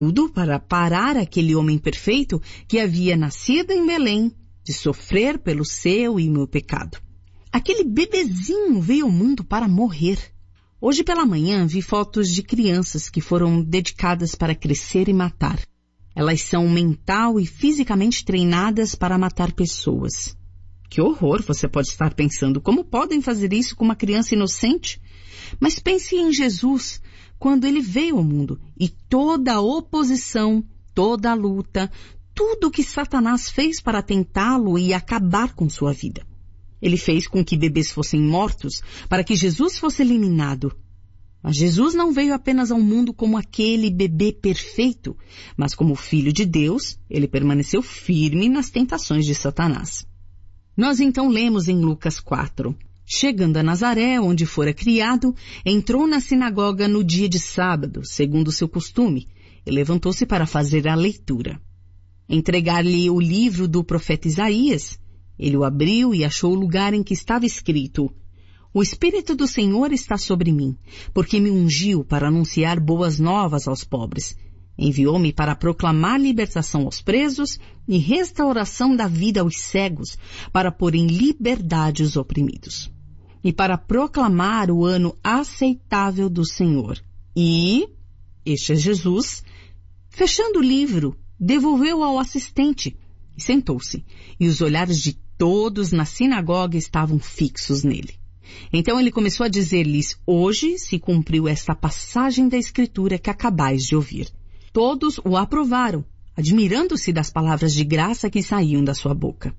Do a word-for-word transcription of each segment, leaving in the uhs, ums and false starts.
Tudo para parar aquele homem perfeito que havia nascido em Belém, de sofrer pelo seu e meu pecado. Aquele bebezinho veio ao mundo para morrer. Hoje pela manhã vi fotos de crianças que foram dedicadas para crescer e matar. Elas são mental e fisicamente treinadas para matar pessoas. Que horror, você pode estar pensando, como podem fazer isso com uma criança inocente? Mas pense em Jesus, quando ele veio ao mundo, e toda a oposição, toda a luta, tudo o que Satanás fez para tentá-lo e acabar com sua vida. Ele fez com que bebês fossem mortos para que Jesus fosse eliminado. Mas Jesus não veio apenas ao mundo como aquele bebê perfeito, mas como filho de Deus, ele permaneceu firme nas tentações de Satanás. Nós então lemos em Lucas quatro. Chegando a Nazaré, onde fora criado, entrou na sinagoga no dia de sábado, segundo o seu costume, e levantou-se para fazer a leitura. Entregar-lhe o livro do profeta Isaías. Ele o abriu e achou o lugar em que estava escrito: O Espírito do Senhor está sobre mim, porque me ungiu para anunciar boas novas aos pobres. Enviou-me para proclamar libertação aos presos e restauração da vida aos cegos, para pôr em liberdade os oprimidos. E para proclamar o ano aceitável do Senhor. E, este é Jesus, fechando o livro, devolveu ao assistente e sentou-se, e os olhares de todos na sinagoga estavam fixos nele. Então ele começou a dizer-lhes: Hoje se cumpriu esta passagem da Escritura que acabais de ouvir. Todos o aprovaram, admirando-se das palavras de graça que saíam da sua boca.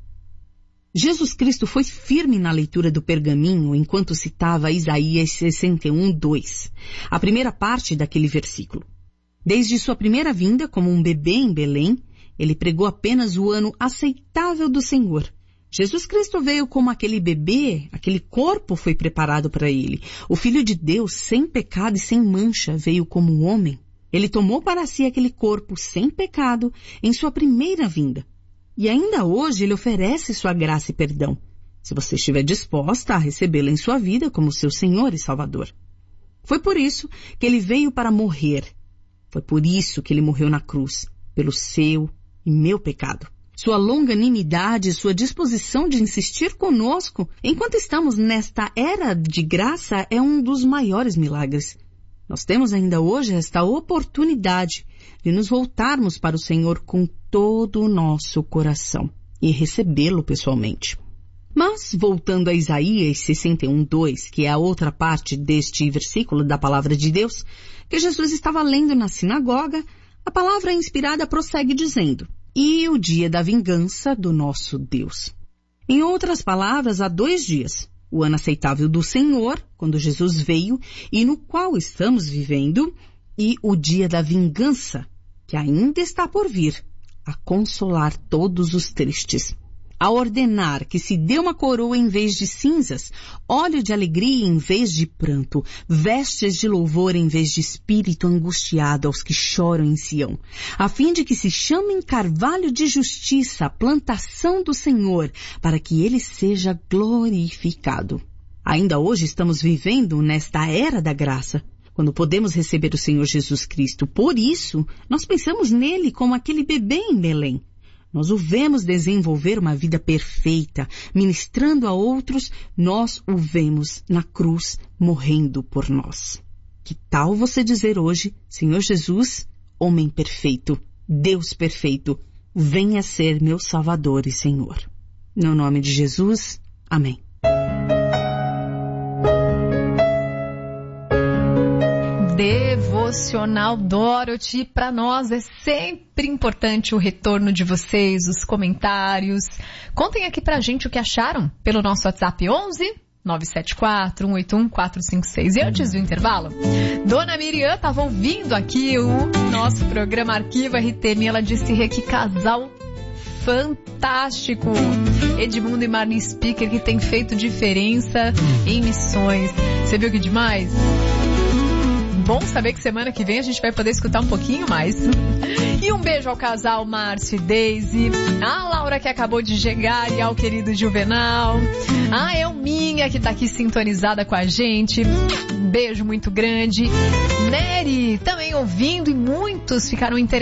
Jesus Cristo foi firme na leitura do pergaminho enquanto citava Isaías sessenta e um, dois, a primeira parte daquele versículo. Desde sua primeira vinda como um bebê em Belém, ele pregou apenas o ano aceitável do Senhor. Jesus Cristo veio como aquele bebê, aquele corpo foi preparado para ele. O Filho de Deus, sem pecado e sem mancha, veio como um homem. Ele tomou para si aquele corpo sem pecado em sua primeira vinda. E ainda hoje ele oferece sua graça e perdão, se você estiver disposta a recebê-la em sua vida como seu Senhor e Salvador. Foi por isso que ele veio para morrer. Foi por isso que ele morreu na cruz, pelo seu e meu pecado. Sua longanimidade e sua disposição de insistir conosco enquanto estamos nesta era de graça é um dos maiores milagres. Nós temos ainda hoje esta oportunidade de nos voltarmos para o Senhor com todo o nosso coração e recebê-lo pessoalmente. Mas, voltando a Isaías sessenta e um, dois, que é a outra parte deste versículo da Palavra de Deus, que Jesus estava lendo na sinagoga, a palavra inspirada prossegue dizendo: E o dia da vingança do nosso Deus. Em outras palavras, há dois dias. O ano aceitável do Senhor, quando Jesus veio, e no qual estamos vivendo, e o dia da vingança, que ainda está por vir, a consolar todos os tristes, a ordenar que se dê uma coroa em vez de cinzas, óleo de alegria em vez de pranto, vestes de louvor em vez de espírito angustiado aos que choram em Sião, a fim de que se chamem carvalho de justiça, a plantação do Senhor, para que ele seja glorificado. Ainda hoje estamos vivendo nesta era da graça, quando podemos receber o Senhor Jesus Cristo. Por isso, nós pensamos nele como aquele bebê em Belém. Nós o vemos desenvolver uma vida perfeita, ministrando a outros, nós o vemos na cruz, morrendo por nós. Que tal você dizer hoje: Senhor Jesus, homem perfeito, Deus perfeito, venha ser meu Salvador e Senhor. No nome de Jesus, amém. Devocional Dorothy, para nós é sempre importante o retorno de vocês, os comentários. Contem aqui pra gente o que acharam pelo nosso WhatsApp onze nove sete quatro, um oito um, quatro cinco seis. E antes do intervalo, Dona Miriam estava ouvindo aqui o nosso programa Arquivo R T M. Ela disse: Rê, que casal fantástico. Edmundo e Marlene Speaker, que tem feito diferença em missões. Você viu que demais? Bom saber que semana que vem a gente vai poder escutar um pouquinho mais. E um beijo ao casal Márcio e Deise, a Laura que acabou de chegar e ao querido Juvenal, a Elminha que tá aqui sintonizada com a gente. beijo muito grande. Nery também ouvindo e muitos ficaram interessados